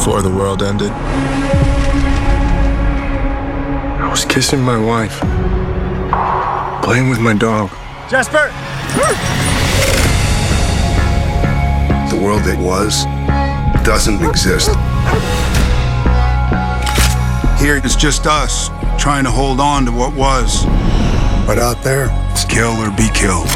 before the world ended. I was kissing my wife, playing with my dog. Jasper! The world that was doesn't exist. Here it's just us trying to hold on to what was. But out there, it's kill or be killed.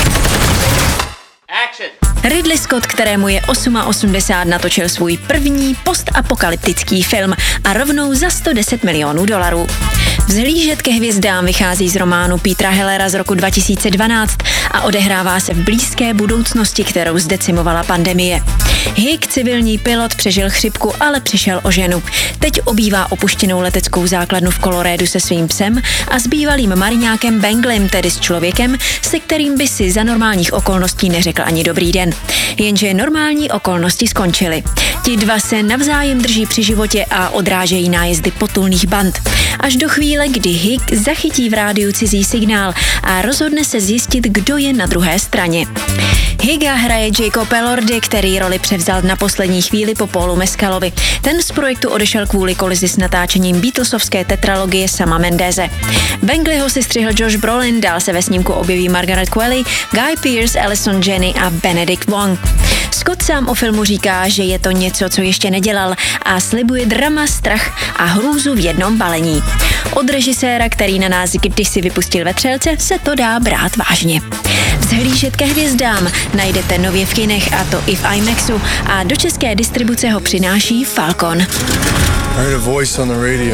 Ridley Scott, kterému je 88, natočil svůj první postapokalyptický film a rovnou za $110 milionů. Vzhlížet ke hvězdám vychází z románu Petera Hellera z roku 2012 a odehrává se v blízké budoucnosti, kterou zdecimovala pandemie. Hig, civilní pilot, přežil chřipku, ale přišel o ženu. Teď obývá opuštěnou leteckou základnu v Colorédu se svým psem a s bývalým mariňákem Benglem, tedy s člověkem, se kterým by si za normálních okolností neřekl ani dobrý den. Jenže normální okolnosti skončily. Ti dva se navzájem drží při životě a odrážejí nájezdy potulných band. Až do chvíle, kdy Hig zachytí v rádiu cizí signál a rozhodne se zjistit, kdo je na druhé straně. Higa hraje Jacob Elordi, který roli převzal na poslední chvíli po Paulu Mescalovi. Ten z projektu odešel kvůli kolizi s natáčením Beatlesovské tetralogie Sama Mendeze. Bengleyho si střihl Josh Brolin, dál se ve snímku objeví Margaret Qualley, Guy Pearce, Alison Janney a Benedict Wong. Scott sám o filmu říká, že je to něco, co ještě nedělal a slibuje drama, strach a hrůzu v jednom balení. Od režiséra, který na nás kdysi vypustil Vetřelce, se to dá brát vážně. Vzhlížet ke hvězdám najdete nově v kinech, a to i v IMAXu, a do české distribuce ho přináší Falcon. I heard a voice on the radio.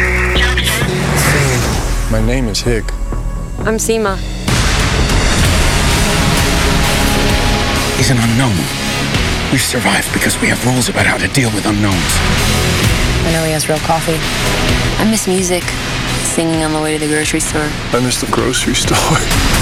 My name is Hig. I'm Seema. He's an unknown. We've survived because we have rules about how to deal with unknowns. I know he has real coffee. I miss music, singing on the way to the grocery store. I miss the grocery store.